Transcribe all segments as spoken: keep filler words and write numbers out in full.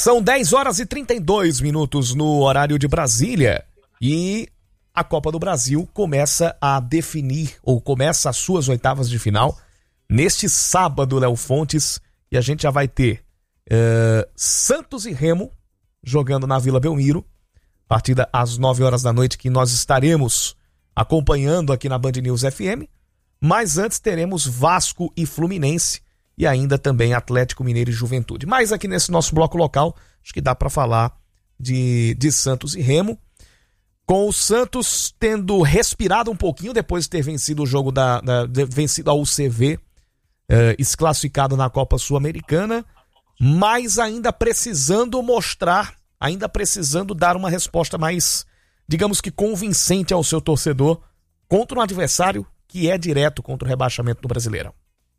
São dez horas e trinta e dois minutos no horário de Brasília e a Copa do Brasil começa a definir, ou começa as suas oitavas de final neste sábado, Léo Fontes, e a gente já vai ter uh, Santos e Remo jogando na Vila Belmiro, partida às nove horas da noite que nós estaremos acompanhando aqui na Band News F M, mas antes teremos Vasco e Fluminense e ainda também Atlético Mineiro e Juventude. Mas aqui nesse nosso bloco local, acho que dá para falar de, de Santos e Remo, com o Santos tendo respirado um pouquinho depois de ter vencido o jogo da, da de, vencido a U C V, eh, desclassificado na Copa Sul-Americana, mas ainda precisando mostrar, ainda precisando dar uma resposta mais, digamos que convincente ao seu torcedor contra um adversário que é direto contra o rebaixamento do Brasileirão.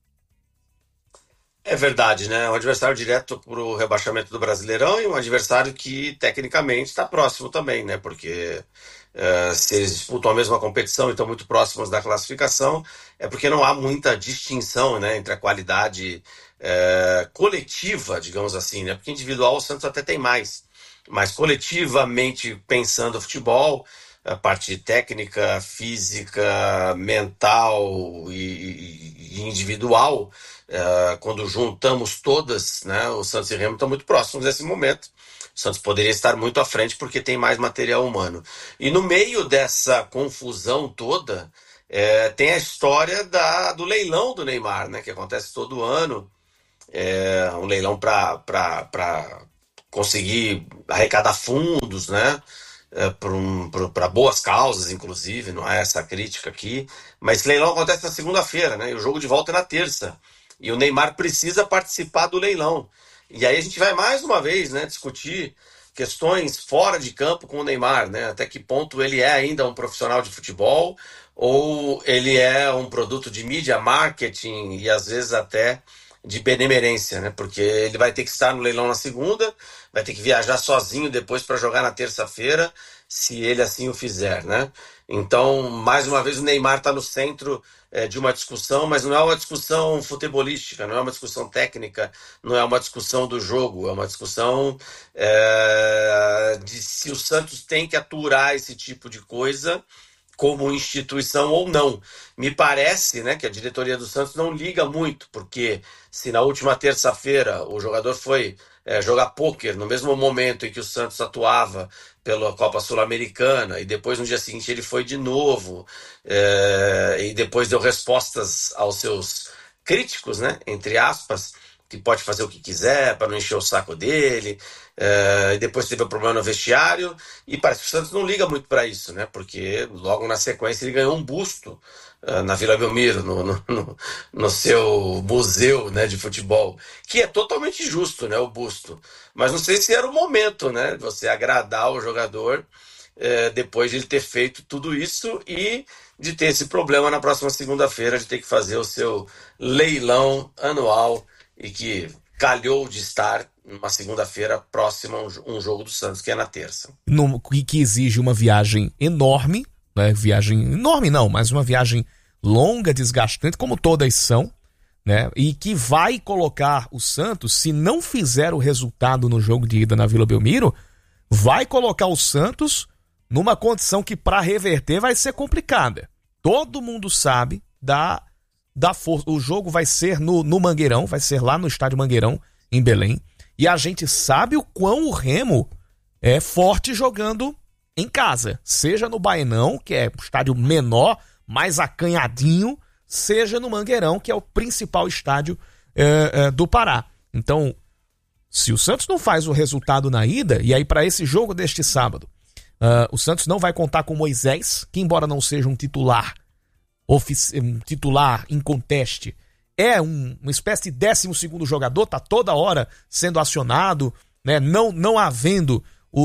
É verdade, né? Um adversário direto para o rebaixamento do Brasileirão e um adversário que tecnicamente está próximo também, né? Porque uh, se eles disputam a mesma competição e estão muito próximos da classificação, é porque não há muita distinção, né, entre a qualidade uh, coletiva, digamos assim, né? Porque individual o Santos até tem mais, mas coletivamente pensando o futebol, a parte técnica, física, mental e, e individual, Uh, quando juntamos todas, né, o Santos e Remo estão muito próximos nesse momento. O Santos poderia estar muito à frente porque tem mais material humano. E no meio dessa confusão toda, é, tem a história da, do leilão do Neymar, né, que acontece todo ano. É um leilão para conseguir arrecadar fundos, né, é, para um, boas causas, inclusive, não é essa a crítica aqui. Mas esse leilão acontece na segunda-feira, né, e o jogo de volta é na terça. E o Neymar precisa participar do leilão. E aí a gente vai mais uma vez, né, discutir questões fora de campo com o Neymar, né? Até que ponto ele é ainda um profissional de futebol ou ele é um produto de mídia, marketing e às vezes até de benemerência, né? Porque ele vai ter que estar no leilão na segunda, vai ter que viajar sozinho depois para jogar na terça-feira, se ele assim o fizer, né? Então, mais uma vez, o Neymar está no centro é, de uma discussão, mas não é uma discussão futebolística, não é uma discussão técnica, não é uma discussão do jogo, é uma discussão é, de se o Santos tem que aturar esse tipo de coisa como instituição ou não. Me parece, né, que a diretoria do Santos não liga muito, porque se na última terça-feira o jogador foi é, jogar pôquer no mesmo momento em que o Santos atuava pela Copa Sul-Americana, e depois no dia seguinte ele foi de novo, é, e depois deu respostas aos seus críticos, né, entre aspas, que pode fazer o que quiser para não encher o saco dele, é, e depois teve um problema no vestiário, e parece que o Santos não liga muito para isso, né, porque logo na sequência ele ganhou um busto uh, na Vila Belmiro, no, no, no, no seu museu, né, de futebol, que é totalmente justo, né, o busto, mas não sei se era o momento, né, de você agradar o jogador é, depois de ele ter feito tudo isso e de ter esse problema na próxima segunda-feira de ter que fazer o seu leilão anual e que calhou de estar numa segunda-feira próxima a um jogo do Santos, que é na terça. No, que exige uma viagem enorme, né? Viagem enorme não, mas uma viagem longa, desgastante, como todas são, né? E que vai colocar o Santos, se não fizer o resultado no jogo de ida na Vila Belmiro, vai colocar o Santos numa condição que para reverter vai ser complicada. Todo mundo sabe da... da força. O jogo vai ser no, no Mangueirão, vai ser lá no estádio Mangueirão, em Belém, e a gente sabe o quão o Remo é forte jogando em casa, seja no Baenão, que é o estádio menor, mais acanhadinho, seja no Mangueirão, que é o principal estádio é, é, do Pará. Então, se o Santos não faz o resultado na ida, e aí para esse jogo deste sábado, uh, o Santos não vai contar com Moisés, que embora não seja um titular Ofici- um titular em conteste, é um, uma espécie de décimo segundo jogador, tá toda hora sendo acionado, né? Não, não havendo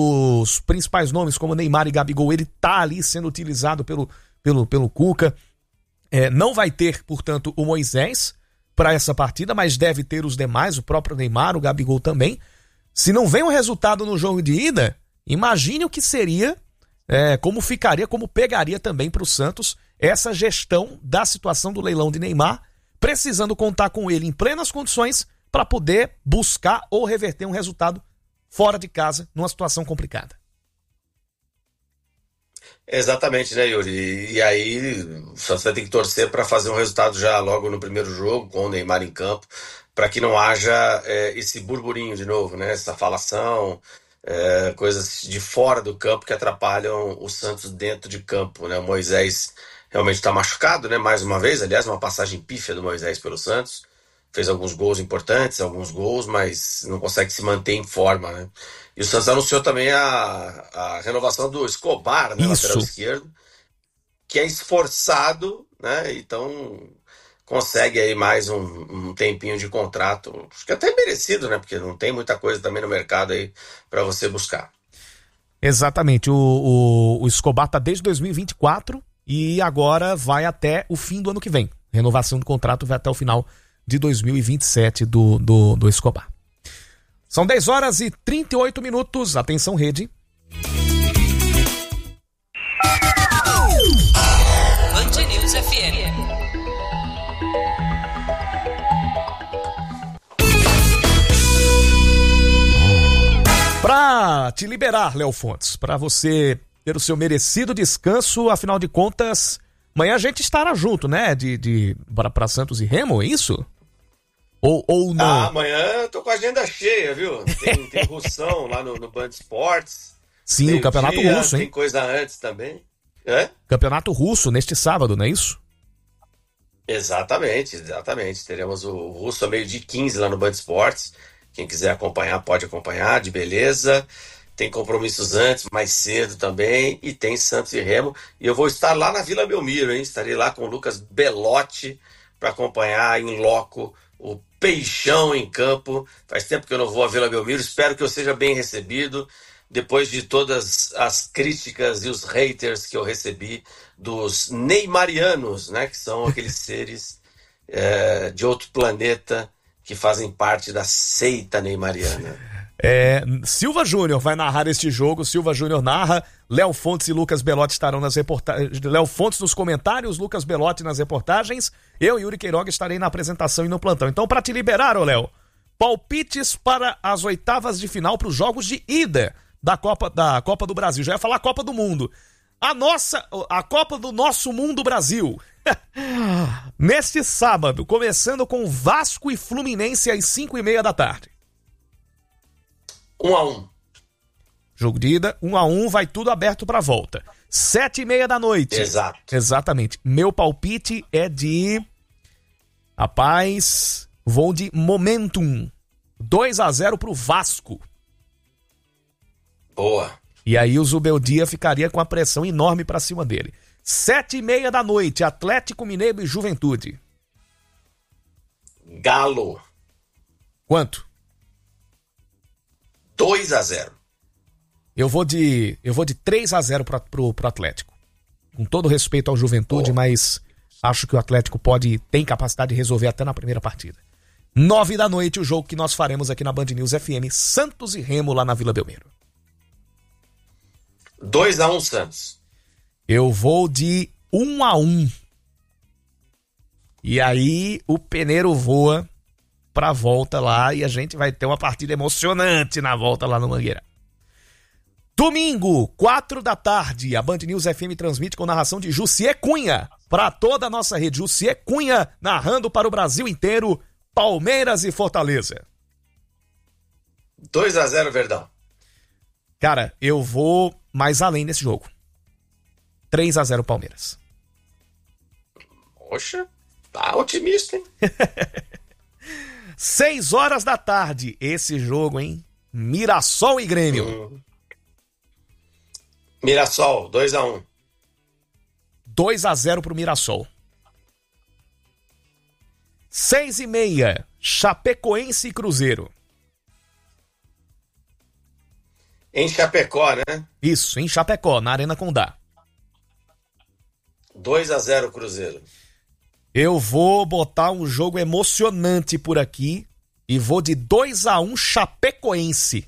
os principais nomes como Neymar e Gabigol, ele tá ali sendo utilizado pelo, pelo, pelo Cuca. É, não vai ter, portanto, o Moisés para essa partida, mas deve ter os demais, o próprio Neymar, o Gabigol também. Se não vem o resultado no jogo de ida, imagine o que seria, é, como ficaria, como pegaria também para o Santos essa gestão da situação do leilão de Neymar, precisando contar com ele em plenas condições para poder buscar ou reverter um resultado fora de casa, numa situação complicada. Exatamente, né, Yuri? E aí o Santos vai ter que torcer para fazer um resultado já logo no primeiro jogo, com o Neymar em campo, para que não haja é, esse burburinho de novo, né? Essa falação, é, coisas de fora do campo que atrapalham o Santos dentro de campo, né? O Moisés realmente está machucado, né? Mais uma vez, aliás, uma passagem pífia do Moisés pelo Santos. Fez alguns gols importantes, alguns gols, mas não consegue se manter em forma, né? E o Santos anunciou também a, a renovação do Escobar, né, lateral esquerdo, que é esforçado, né? Então consegue aí mais um, um tempinho de contrato, acho que até merecido, né? Porque não tem muita coisa também no mercado aí para você buscar. Exatamente, o, o, o Escobar tá desde dois mil e vinte e quatro e agora vai até o fim do ano que vem. Renovação do contrato vai até o final de dois mil e vinte e sete do, do, do Escobar. São dez horas e trinta e oito minutos. Atenção, rede. Band News F M. Pra te liberar, Léo Fontes, pra você ter o seu merecido descanso, afinal de contas, amanhã a gente estará junto, né? De, de, pra, pra Santos e Remo, é isso? Ou, ou não? Ah, amanhã eu tô com a agenda cheia, viu? Tem, tem Russão lá no, no Band Esportes. Sim, o Campeonato dia, Russo, hein? Tem coisa antes também. É? Campeonato Russo neste sábado, não é isso? Exatamente, exatamente. Teremos o Russo a meio-dia e quinze lá no Band Esportes. Quem quiser acompanhar, pode acompanhar, de beleza. Tem compromissos antes, mais cedo também. E tem Santos e Remo. E eu vou estar lá na Vila Belmiro, hein? Estarei lá com o Lucas Belotti para acompanhar em loco o Peixão em campo. Faz tempo que eu não vou à Vila Belmiro. Espero que eu seja bem recebido. Depois de todas as críticas e os haters que eu recebi dos neymarianos, né? Que são aqueles seres é, de outro planeta que fazem parte da seita neymariana. É, Silva Júnior vai narrar este jogo. Silva Júnior narra. Léo Fontes e Lucas Belotti estarão nas reportagens. Léo Fontes nos comentários, Lucas Belotti nas reportagens. Eu, Yuri Queiroga, estarei na apresentação e no plantão. Então, para te liberar, ô Léo, palpites para as oitavas de final para os jogos de ida da Copa, da Copa do Brasil. Já ia falar Copa do Mundo. A nossa, a Copa do nosso mundo Brasil. Neste sábado, começando com Vasco e Fluminense às cinco e meia da tarde. Um a um. Jogo de ida, um a um, vai tudo aberto pra volta. Sete e meia da noite. Exato. Exatamente. Meu palpite é de... Rapaz, vou de Momentum. dois a zero pro Vasco. Boa. E aí o Zubeldia ficaria com a pressão enorme pra cima dele. Sete e meia da noite, Atlético Mineiro e Juventude. Galo. Quanto? dois a zero. Eu vou de, eu vou de três a zero pro, pro, pro Atlético. Com todo respeito ao Juventude, oh. mas acho que o Atlético pode, tem capacidade de resolver até na primeira partida. Nove da noite, o jogo que nós faremos aqui na Band News F M, Santos e Remo lá na Vila Belmiro. dois a um Santos. Eu vou de um a um. E aí o Peneiro voa pra volta lá e a gente vai ter uma partida emocionante na volta lá no Mangueirão. Domingo, quatro da tarde, a Band News F M transmite com narração de Jussier Cunha para toda a nossa rede. Jussier Cunha narrando para o Brasil inteiro, Palmeiras e Fortaleza. dois a zero Verdão. Cara, eu vou mais além nesse jogo. três a zero Palmeiras. Poxa, tá otimista, hein? Seis horas da tarde, esse jogo, hein? Mirassol e Grêmio. Hum. Mirassol, dois a um. dois a zero pro Mirassol. Seis e meia, Chapecoense e Cruzeiro. Em Chapecó, né? Isso, em Chapecó, na Arena Condá. dois a zero Cruzeiro. Eu vou botar um jogo emocionante por aqui e vou de dois a um Chapecoense.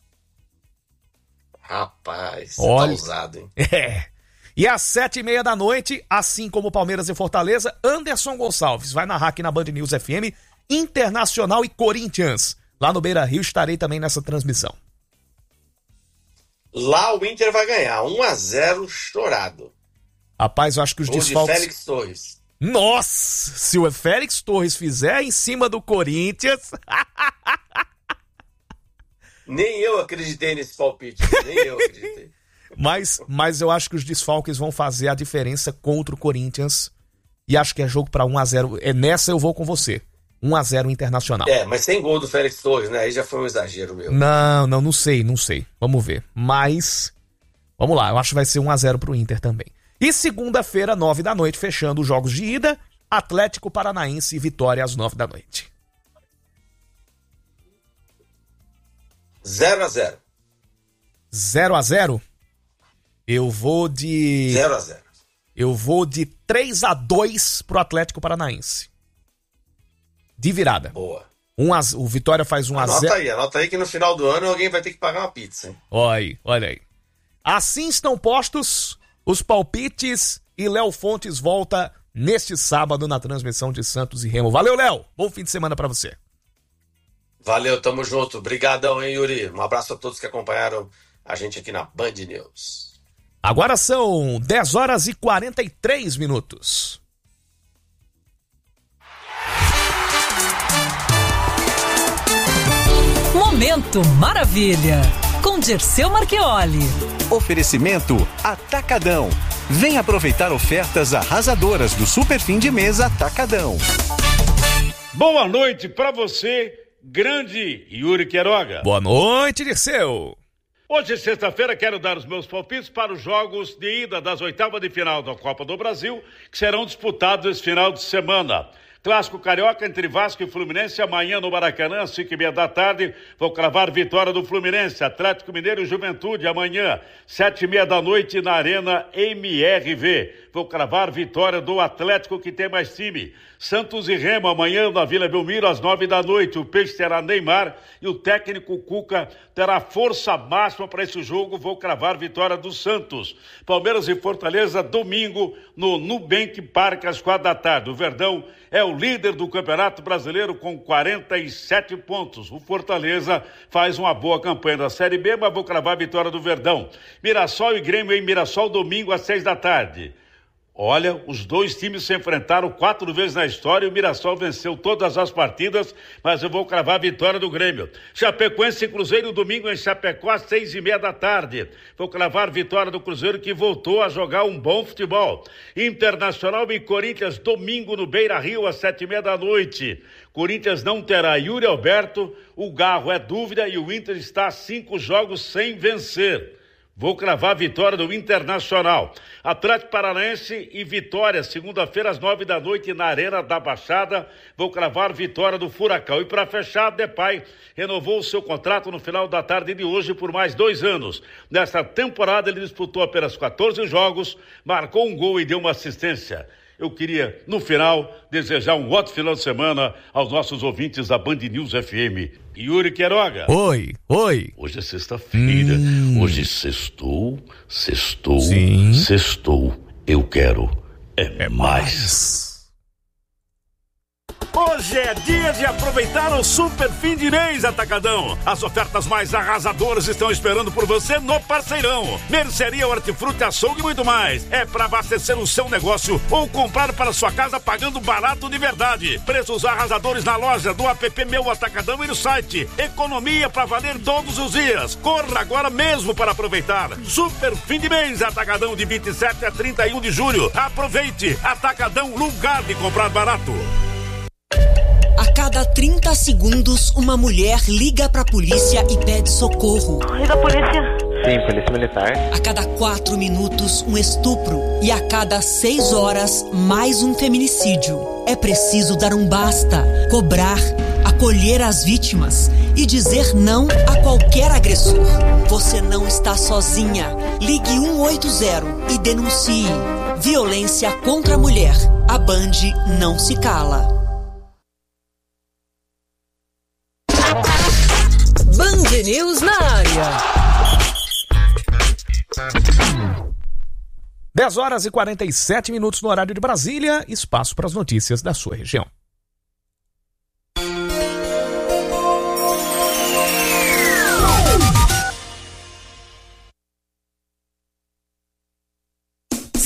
Rapaz, olha, tá ousado, hein? É. E às sete e meia da noite, assim como Palmeiras e Fortaleza, Anderson Gonçalves vai narrar aqui na Band News F M, Internacional e Corinthians. Lá no Beira-Rio estarei também nessa transmissão. Lá o Inter vai ganhar, um a zero chorado. Rapaz, eu acho que os Gol desfalques... de Félix Torres. Nossa, se o Félix Torres fizer em cima do Corinthians... Nem eu acreditei nesse palpite, nem eu acreditei. Mas, mas eu acho que os desfalques vão fazer a diferença contra o Corinthians. E acho que é jogo para um a zero. É nessa eu vou com você. um a zero Internacional. É, mas sem gol do Félix Torres, né? Aí já foi um exagero meu. Não, não, não sei, não sei. Vamos ver. Mas, vamos lá. Eu acho que vai ser um a zero pro Inter também. E segunda-feira, nove da noite, fechando os jogos de ida, Atlético Paranaense e Vitória às nove da noite. zero a zero. zero a zero? Eu vou de... zero a zero. Eu vou de três a dois pro Atlético Paranaense. De virada. Boa. Um a... O Vitória faz um a zero. Anota aí, anota aí que no final do ano alguém vai ter que pagar uma pizza, hein? Olha aí, olha aí. Assim estão postos os palpites e Léo Fontes volta neste sábado na transmissão de Santos e Remo. Valeu, Léo. Bom fim de semana pra você. Valeu, tamo junto. Obrigadão, hein, Yuri? Um abraço a todos que acompanharam a gente aqui na Band News. Agora são dez horas e quarenta e três minutos. Momento Maravilha, com Dirceu Marchioli. Oferecimento Atacadão. Vem aproveitar ofertas arrasadoras do Super Fim de Mês Atacadão. Boa noite pra você, grande Yuri Queiroga. Boa noite, Dirceu. Hoje, sexta-feira, quero dar os meus palpites para os jogos de ida das oitavas de final da Copa do Brasil, que serão disputados esse final de semana. Clássico carioca entre Vasco e Fluminense, amanhã no Maracanã, às cinco e meia da tarde. Vou cravar vitória do Fluminense. Atlético Mineiro e Juventude, amanhã, sete e meia da noite, na Arena M R V. Vou cravar vitória do Atlético, que tem mais time. Santos e Remo, amanhã na Vila Belmiro, às nove da noite. O Peixe terá Neymar e o técnico Cuca terá força máxima para esse jogo. Vou cravar vitória do Santos. Palmeiras e Fortaleza, domingo, no Nubank Park, às quatro da tarde. O Verdão é o líder do Campeonato Brasileiro com quarenta e sete pontos. O Fortaleza faz uma boa campanha na Série B, mas vou cravar a vitória do Verdão. Mirassol e Grêmio em Mirassol, domingo às seis da tarde. Olha, os dois times se enfrentaram quatro vezes na história e o Mirassol venceu todas as partidas, mas eu vou cravar a vitória do Grêmio. Chapecoense e Cruzeiro, domingo em Chapecó, às seis e meia da tarde. Vou cravar a vitória do Cruzeiro, que voltou a jogar um bom futebol. Internacional e Corinthians, domingo no Beira-Rio, às sete e meia da noite. Corinthians não terá Yuri Alberto, o Garro é dúvida e o Inter está a cinco jogos sem vencer. Vou cravar a vitória do Internacional. Atlético Paranaense e Vitória, segunda-feira às nove da noite na Arena da Baixada. Vou cravar vitória do Furacão. E para fechar, Depay renovou o seu contrato no final da tarde de hoje por mais dois anos. Nesta temporada ele disputou apenas quatorze jogos, marcou um gol e deu uma assistência. Eu queria, no final, desejar um ótimo final de semana aos nossos ouvintes da Band News F M. Yuri Queiroga. Oi, oi. Hoje é sexta-feira. Hum. Hoje sextou, sextou, Sim. sextou. Eu quero é, é mais. mais. Hoje é dia de aproveitar o Super Fim de Mês Atacadão. As ofertas mais arrasadoras estão esperando por você no Parceirão. Mercearia, hortifruti, açougue e muito mais. É para abastecer o seu negócio ou comprar para sua casa pagando barato de verdade. Preços arrasadores na loja, do app Meu Atacadão e no site. Economia para valer todos os dias. Corra agora mesmo para aproveitar. Super Fim de Mês Atacadão, de vinte e sete a trinta e um de julho. Aproveite. Atacadão, lugar de comprar barato. A cada trinta segundos, uma mulher liga pra polícia e pede socorro. E da polícia? Sim, polícia militar. A cada quatro minutos, um estupro. E a cada seis horas, mais um feminicídio. É preciso dar um basta, cobrar, acolher as vítimas e dizer não a qualquer agressor. Você não está sozinha. Ligue um oito zero e denuncie. Violência contra a mulher. A Band não se cala. Band News na área. dez horas e quarenta e sete minutos no horário de Brasília. Espaço para as notícias da sua região.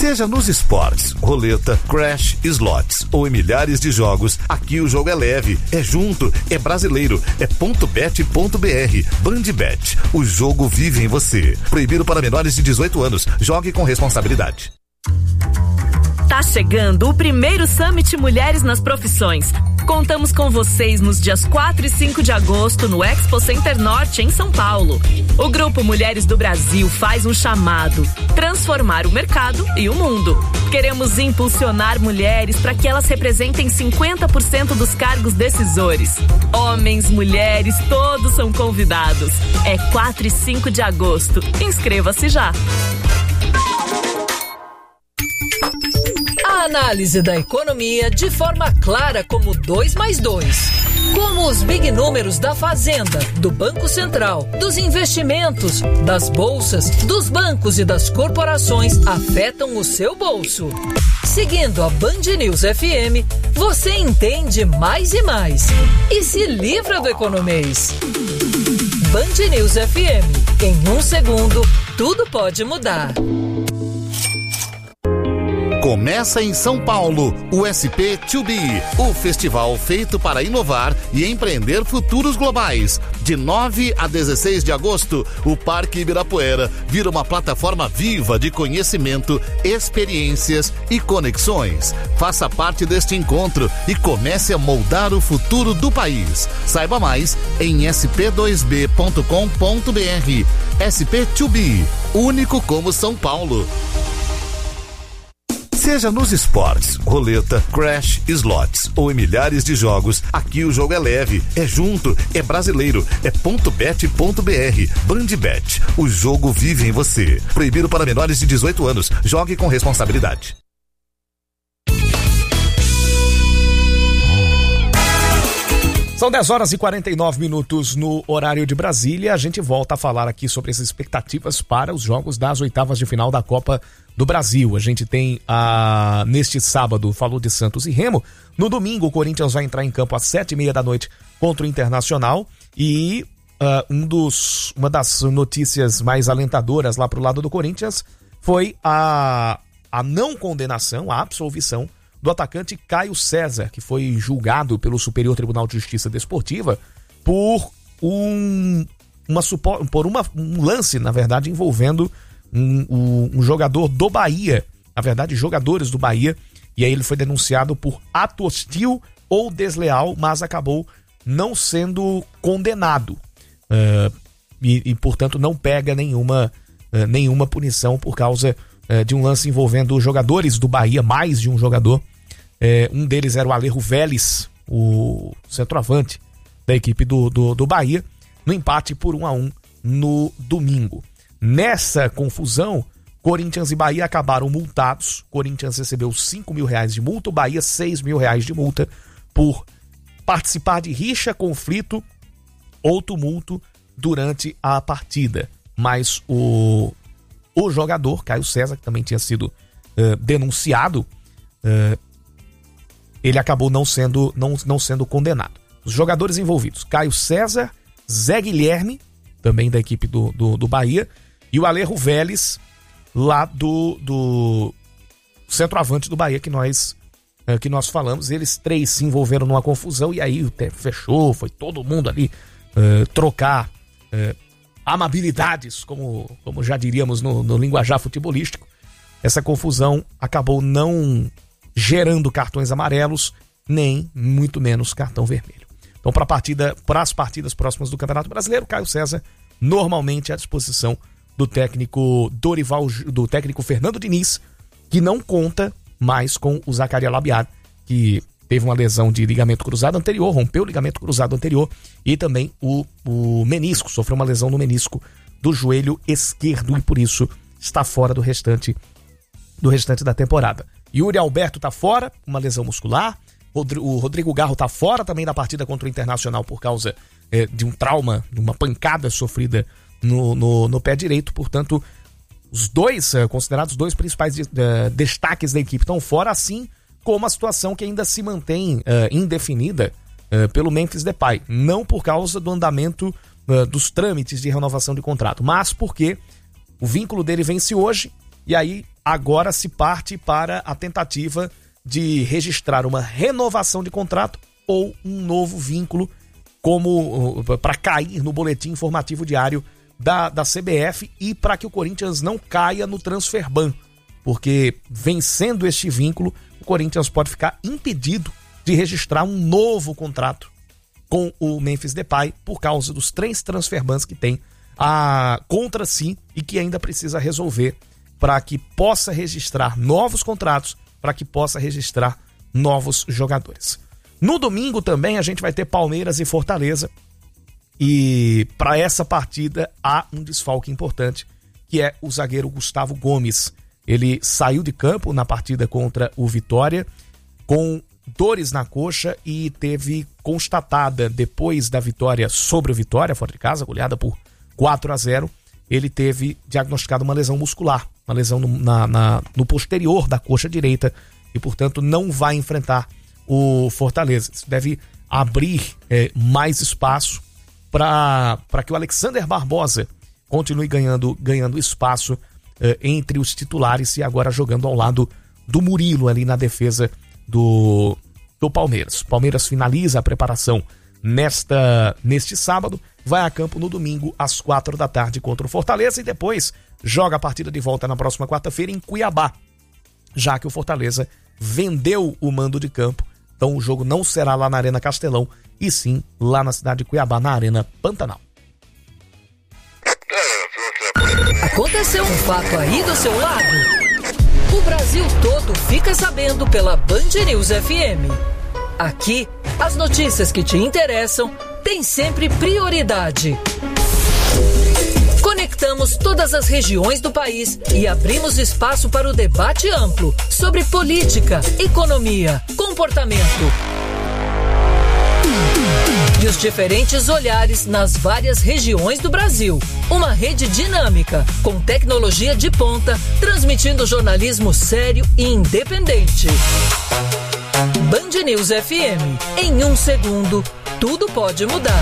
Seja nos esportes, roleta, crash, slots ou em milhares de jogos, aqui o jogo é leve, é junto, é brasileiro, é ponto bet ponto br. Bandbet, o jogo vive em você. Proibido para menores de dezoito anos. Jogue com responsabilidade. Tá chegando o primeiro Summit Mulheres nas Profissões. Contamos com vocês nos dias quatro e cinco de agosto no Expo Center Norte, em São Paulo. O Grupo Mulheres do Brasil faz um chamado: transformar o mercado e o mundo. Queremos impulsionar mulheres para que elas representem cinquenta por cento dos cargos decisores. Homens, mulheres, todos são convidados. É quatro e cinco de agosto. Inscreva-se já. A análise da economia de forma clara como dois mais dois. Como os big números da Fazenda, do Banco Central, dos investimentos, das bolsas, dos bancos e das corporações afetam o seu bolso. Seguindo a Band News F M, você entende mais e mais e se livra do economês. Band News F M. Em um segundo, tudo pode mudar. Começa em São Paulo o S P dois B, o festival feito para inovar e empreender futuros globais. De nove a dezesseis de agosto, o Parque Ibirapuera vira uma plataforma viva de conhecimento, experiências e conexões. Faça parte deste encontro e comece a moldar o futuro do país. Saiba mais em s p dois b ponto com ponto b r. S P dois B, único como São Paulo. Seja nos esportes, roleta, crash, slots ou em milhares de jogos, aqui o jogo é leve, é junto, é brasileiro, é ponto bet ponto br. Bandbet, o jogo vive em você. Proibido para menores de dezoito anos. Jogue com responsabilidade. São dez horas e quarenta e nove minutos no horário de Brasília. A gente volta a falar aqui sobre as expectativas para os jogos das oitavas de final da Copa do Brasil. A gente tem, a, neste sábado, falou de Santos e Remo. No domingo, o Corinthians vai entrar em campo às sete e meia da noite contra o Internacional. E uh, um dos, uma das notícias mais alentadoras lá pro lado do Corinthians foi a, a não condenação, a absolvição do atacante Caio César, que foi julgado pelo Superior Tribunal de Justiça Desportiva por um, uma, por uma, um lance, na verdade, envolvendo um, um, um jogador do Bahia, na verdade, jogadores do Bahia, e aí ele foi denunciado por ato hostil ou desleal, mas acabou não sendo condenado. Uh, e, e, portanto, não pega nenhuma, uh, nenhuma punição por causa uh, de um lance envolvendo jogadores do Bahia, mais de um jogador. É, um deles era o Alejo Vélez, o centroavante da equipe do, do, do Bahia, no empate por um a um no domingo. Nessa confusão, Corinthians e Bahia acabaram multados. Corinthians recebeu cinco mil reais de multa, o Bahia seis mil reais de multa por participar de rixa, conflito ou tumulto durante a partida. Mas o, o jogador, Caio César, que também tinha sido uh, denunciado, uh, ele acabou não sendo, não, não sendo condenado. Os jogadores envolvidos, Caio César, Zé Guilherme, também da equipe do, do, do Bahia, e o Alejo Vélez, lá do, do centroavante do Bahia que nós, é, que nós falamos. Eles três se envolveram numa confusão e aí fechou, foi todo mundo ali é, trocar é, amabilidades, como, como já diríamos no, no linguajar futebolístico. Essa confusão acabou não gerando cartões amarelos, nem muito menos cartão vermelho. Então, para partida, para as partidas próximas do Campeonato Brasileiro, Caio César normalmente à disposição do técnico Dorival, do técnico Fernando Diniz, que não conta mais com o Zaccaria Labiad, que teve uma lesão de ligamento cruzado anterior, rompeu o ligamento cruzado anterior, e também o, o menisco, sofreu uma lesão no menisco do joelho esquerdo e por isso está fora do restante, do restante da temporada. Yuri Alberto tá fora, uma lesão muscular. O Rodrigo Garro tá fora também da partida contra o Internacional por causa é, de um trauma, de uma pancada sofrida no, no, no pé direito. Portanto, os dois, é, considerados os dois principais de, de, destaques da equipe estão fora, assim como a situação que ainda se mantém é, indefinida é, pelo Memphis Depay. Não por causa do andamento é, dos trâmites de renovação de contrato, mas porque o vínculo dele vence hoje E aí, agora se parte para a tentativa de registrar uma renovação de contrato ou um novo vínculo como para cair no boletim informativo diário da, da C B F e para que o Corinthians não caia no transfer ban, porque vencendo este vínculo, o Corinthians pode ficar impedido de registrar um novo contrato com o Memphis Depay por causa dos três transfer bans que tem a, contra si e que ainda precisa resolver para que possa registrar novos contratos, para que possa registrar novos jogadores. No domingo também a gente vai ter Palmeiras e Fortaleza, e para essa partida há um desfalque importante, que é o zagueiro Gustavo Gomes. Ele saiu de campo na partida contra o Vitória com dores na coxa e teve constatada, depois da vitória sobre o Vitória, fora de casa, goleada por quatro a zero, ele teve diagnosticado uma lesão muscular, uma lesão no, na, na, no posterior da coxa direita e, portanto, não vai enfrentar o Fortaleza. Isso deve abrir é, mais espaço para que o Alexander Barbosa continue ganhando, ganhando espaço é, entre os titulares e agora jogando ao lado do Murilo ali na defesa do, do Palmeiras. O Palmeiras finaliza a preparação nesta, neste sábado, vai a campo no domingo às quatro da tarde contra o Fortaleza e depois joga a partida de volta na próxima quarta-feira em Cuiabá, já que o Fortaleza vendeu o mando de campo. Então o jogo não será lá na Arena Castelão, e sim lá na cidade de Cuiabá, na Arena Pantanal. Aconteceu um fato aí do seu lado? O Brasil todo fica sabendo pela Band News F M. Aqui, as notícias que te interessam têm sempre prioridade. Conectamos todas as regiões do país e abrimos espaço para o debate amplo sobre política, economia, comportamento e os diferentes olhares nas várias regiões do Brasil. Uma rede dinâmica, com tecnologia de ponta, transmitindo jornalismo sério e independente. Band News F M. Em um segundo, tudo pode mudar.